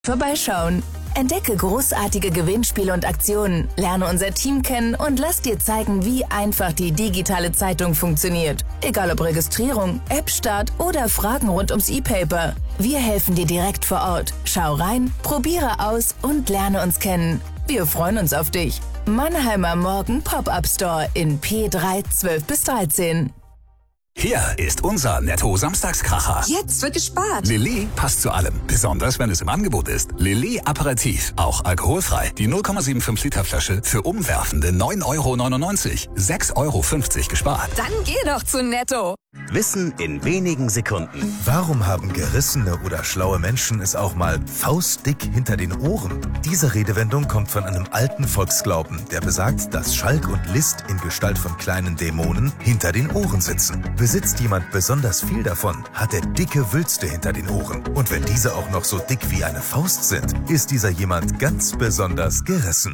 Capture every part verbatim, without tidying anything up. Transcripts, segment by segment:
Vorbeischauen. Entdecke großartige Gewinnspiele und Aktionen, lerne unser Team kennen und lass dir zeigen, wie einfach die digitale Zeitung funktioniert. Egal ob Registrierung, App-Start oder Fragen rund ums E-Paper. Wir helfen dir direkt vor Ort. Schau rein, probiere aus und lerne uns kennen. Wir freuen uns auf dich. Mannheimer Morgen Pop-Up Store in P drei zwölf bis dreizehn. Hier ist unser Netto-Samstagskracher. Jetzt wird gespart. Lilly passt zu allem, besonders wenn es im Angebot ist. Lilly Aperitif, auch alkoholfrei. Die null Komma fünfundsiebzig Liter Flasche für umwerfende neun Euro neunundneunzig. sechs Euro fünfzig gespart. Dann geh doch zu Netto. Wissen in wenigen Sekunden. Warum haben gerissene oder schlaue Menschen es auch mal faustdick hinter den Ohren? Diese Redewendung kommt von einem alten Volksglauben, der besagt, dass Schalk und List in Gestalt von kleinen Dämonen hinter den Ohren sitzen. Besitzt jemand besonders viel davon, hat er dicke Wülste hinter den Ohren. Und wenn diese auch noch so dick wie eine Faust sind, ist dieser jemand ganz besonders gerissen.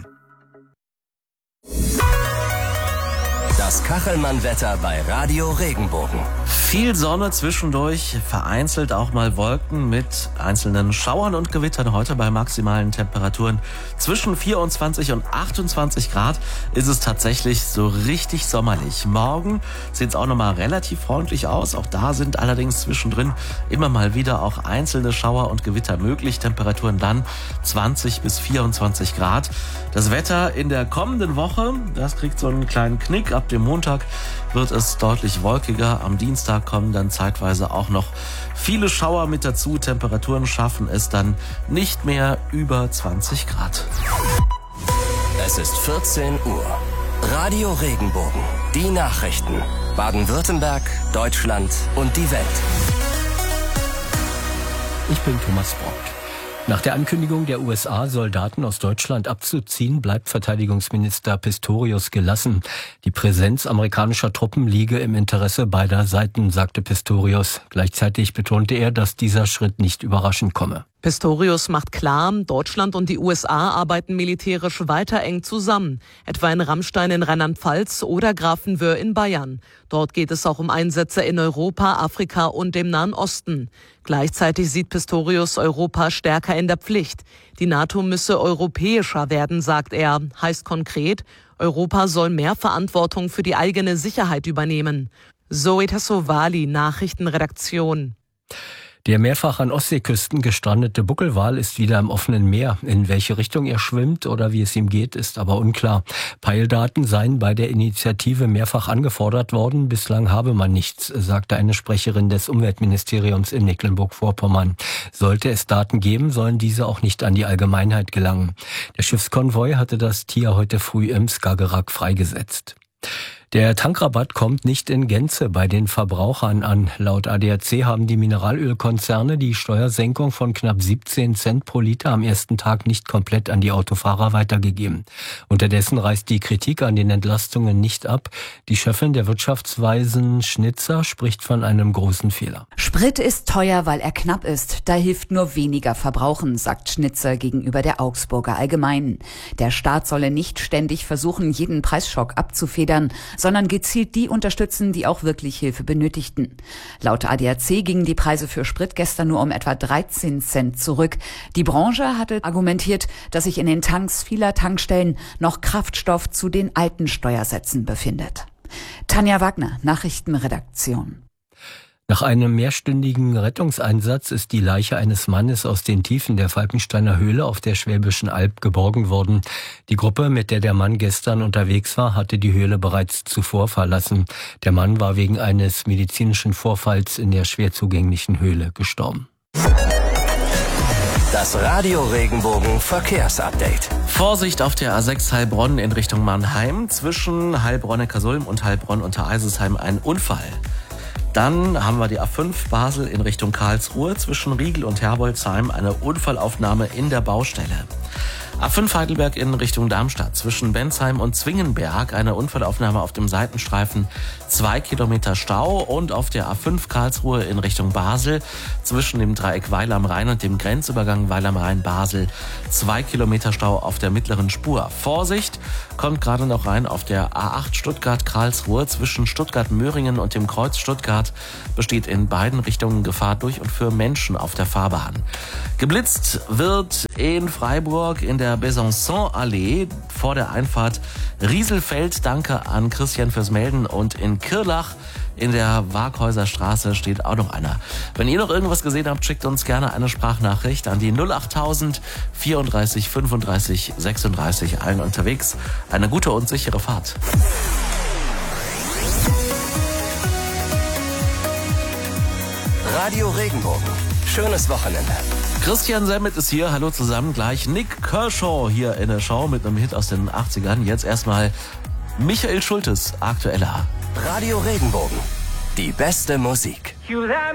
Das Kachelmann-Wetter bei Radio Regenbogen. Viel Sonne zwischendurch, vereinzelt auch mal Wolken mit einzelnen Schauern und Gewittern. Heute bei maximalen Temperaturen zwischen vierundzwanzig und achtundzwanzig Grad ist es tatsächlich so richtig sommerlich. Morgen sieht es auch nochmal relativ freundlich aus. Auch da sind allerdings zwischendrin immer mal wieder auch einzelne Schauer und Gewitter möglich. Temperaturen dann zwanzig bis vierundzwanzig Grad. Das Wetter in der kommenden Woche, das kriegt so einen kleinen Knick. Ab dem Montag wird es deutlich wolkiger. Am Dienstag kommen dann zeitweise auch noch viele Schauer mit dazu. Temperaturen schaffen es dann nicht mehr über zwanzig Grad. Es ist vierzehn Uhr. Radio Regenbogen. Die Nachrichten. Baden-Württemberg, Deutschland und die Welt. Ich bin Thomas Brock. Nach der Ankündigung der U S A, Soldaten aus Deutschland abzuziehen, bleibt Verteidigungsminister Pistorius gelassen. Die Präsenz amerikanischer Truppen liege im Interesse beider Seiten, sagte Pistorius. Gleichzeitig betonte er, dass dieser Schritt nicht überraschend komme. Pistorius macht klar, Deutschland und die U S A arbeiten militärisch weiter eng zusammen, etwa in Rammstein in Rheinland-Pfalz oder Grafenwöhr in Bayern. Dort geht es auch um Einsätze in Europa, Afrika und dem Nahen Osten. Gleichzeitig sieht Pistorius Europa stärker in der Pflicht. Die NATO müsse europäischer werden, sagt er. Heißt konkret, Europa soll mehr Verantwortung für die eigene Sicherheit übernehmen. Zoe Tassovali, Nachrichtenredaktion. Der mehrfach an Ostseeküsten gestrandete Buckelwal ist wieder im offenen Meer. In welche Richtung er schwimmt oder wie es ihm geht, ist aber unklar. Peildaten seien bei der Initiative mehrfach angefordert worden. Bislang habe man nichts, sagte eine Sprecherin des Umweltministeriums in Mecklenburg-Vorpommern. Sollte es Daten geben, sollen diese auch nicht an die Allgemeinheit gelangen. Der Schiffskonvoi hatte das Tier heute früh im Skagerrak freigesetzt. Der Tankrabatt kommt nicht in Gänze bei den Verbrauchern an. Laut A D A C haben die Mineralölkonzerne die Steuersenkung von knapp siebzehn Cent pro Liter am ersten Tag nicht komplett an die Autofahrer weitergegeben. Unterdessen reißt die Kritik an den Entlastungen nicht ab. Die Chefin der Wirtschaftsweisen Schnitzer spricht von einem großen Fehler. Sprit ist teuer, weil er knapp ist. Da hilft nur weniger Verbrauchen, sagt Schnitzer gegenüber der Augsburger Allgemeinen. Der Staat solle nicht ständig versuchen, jeden Preisschock abzufedern, sondern gezielt die unterstützen, die auch wirklich Hilfe benötigten. Laut A D A C gingen die Preise für Sprit gestern nur um etwa dreizehn Cent zurück. Die Branche hatte argumentiert, dass sich in den Tanks vieler Tankstellen noch Kraftstoff zu den alten Steuersätzen befindet. Tanja Wagner, Nachrichtenredaktion. Nach einem mehrstündigen Rettungseinsatz ist die Leiche eines Mannes aus den Tiefen der Falkensteiner Höhle auf der Schwäbischen Alb geborgen worden. Die Gruppe, mit der der Mann gestern unterwegs war, hatte die Höhle bereits zuvor verlassen. Der Mann war wegen eines medizinischen Vorfalls in der schwer zugänglichen Höhle gestorben. Das Radio Regenbogen Verkehrsupdate. Vorsicht auf der A sechs Heilbronn in Richtung Mannheim. Zwischen Heilbronn-Neckarsulm und Heilbronn-Untereiselsheim ein Unfall. Dann haben wir die A fünf Basel in Richtung Karlsruhe. Zwischen Riegel und Herbolzheim eine Unfallaufnahme in der Baustelle. A fünf Heidelberg in Richtung Darmstadt. Zwischen Bensheim und Zwingenberg eine Unfallaufnahme auf dem Seitenstreifen. Zwei Kilometer Stau. Und auf der A fünf Karlsruhe in Richtung Basel. Zwischen dem Dreieck Weil am Rhein und dem Grenzübergang Weil am Rhein-Basel. Zwei Kilometer Stau auf der mittleren Spur. Vorsicht, kommt gerade noch rein auf der A acht Stuttgart-Karlsruhe. Zwischen Stuttgart-Möhringen und dem Kreuz Stuttgart besteht in beiden Richtungen Gefahr durch und für Menschen auf der Fahrbahn. Geblitzt wird in Freiburg in der Besançon-Allee vor der Einfahrt Rieselfeld. Danke an Christian fürs Melden. Und in Kirlach in der Waghäuser Straße steht auch noch einer. Wenn ihr noch irgendwas gesehen habt, schickt uns gerne eine Sprachnachricht an die null achttausend vierunddreißig fünfunddreißig sechsunddreißig. Allen unterwegs eine gute und sichere Fahrt. Radio Regenbogen. Schönes Wochenende. Christian Semmet ist hier. Hallo zusammen. Gleich Nick Kershaw hier in der Show mit einem Hit aus den achtzigern. Jetzt erstmal Michael Schultes, aktueller. Radio Regenbogen. Die beste Musik.